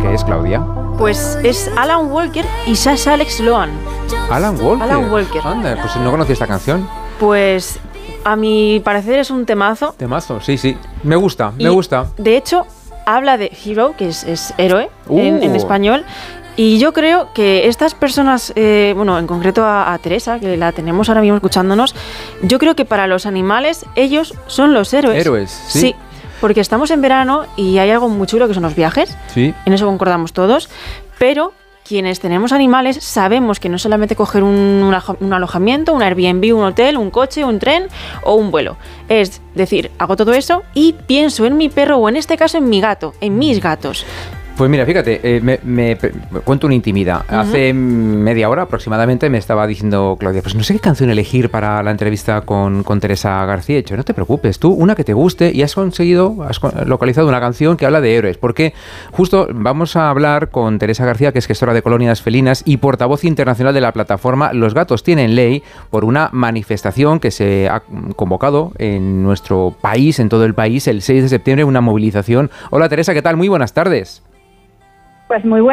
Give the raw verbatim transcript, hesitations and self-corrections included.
qué es, Claudia? Pues es Alan Walker y Sasha Alex Lohan. Alan Walker. Alan Walker. Anda, pues no conocía esta canción. Pues a mi parecer es un temazo. Temazo, sí, sí. Me gusta, Y, me gusta. De hecho, habla de hero, que es, es héroe Uh. en, en español. Y yo creo que estas personas, eh, bueno, en concreto a, a Teresa, que la tenemos ahora mismo escuchándonos, yo creo que para los animales ellos son los héroes. Héroes, sí. Sí, porque estamos en verano y hay algo muy chulo que son los viajes. Sí. En eso concordamos todos. Pero quienes tenemos animales sabemos que no solamente coger un, un, un alojamiento, un Airbnb, un hotel, un coche, un tren o un vuelo. Es decir, hago todo eso y pienso en mi perro o en este caso en mi gato, en mis gatos. Pues mira, fíjate, eh, me, me, me cuento una intimidad. Uh-huh. Hace media hora aproximadamente me estaba diciendo Claudia, pues no sé qué canción elegir para la entrevista con, con Teresa García. He dicho, no te preocupes, tú una que te guste y has conseguido, has localizado una canción que habla de héroes. Porque justo vamos a hablar con Teresa García, que es gestora de colonias felinas y portavoz internacional de la plataforma Los Gatos Tienen Ley, por una manifestación que se ha convocado en nuestro país, en todo el país, el seis de septiembre, una movilización. Hola Teresa, ¿qué tal? Muy buenas tardes. Pues muy buenas.